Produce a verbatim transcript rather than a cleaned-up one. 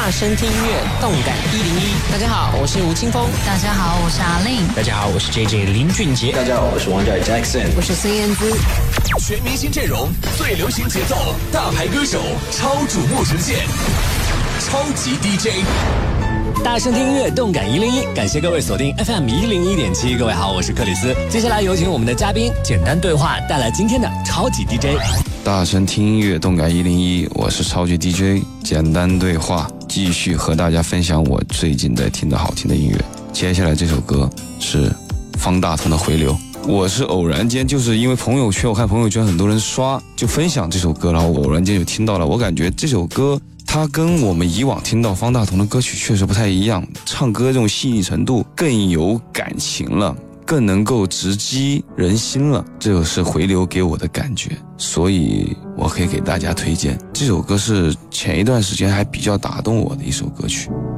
大声听音乐，动感一零一。大家好，我是吴青峰。 大家好，我是阿令。 大家好，我是 J J 林俊杰。 大家好，我是王仔 Jackson。 我是孙燕姿。 全明星阵容，最流行节奏，大牌歌手，超瞩目呈现，超级 D J。 大声听音乐，动感一零一，感谢各位锁定 F M 一零一点七。各位好，我是克里斯。接下来有请我们的嘉宾简单对话带来今天的超级 D J。 大声听音乐，动感一零一，我是超级 D J 简单对话，继续和大家分享我最近在听的好听的音乐。接下来这首歌是方大同的《回流》。我是偶然间，就是因为朋友圈，我看朋友圈很多人刷就分享这首歌，然后我偶然间就听到了。我感觉这首歌它跟我们以往听到方大同的歌曲确实不太一样，唱歌这种细腻程度更有感情了，更能够直击人心了，这就是回流给我的感觉，所以我可以给大家推荐这首歌，是前一段时间还比较打动我的一首歌曲。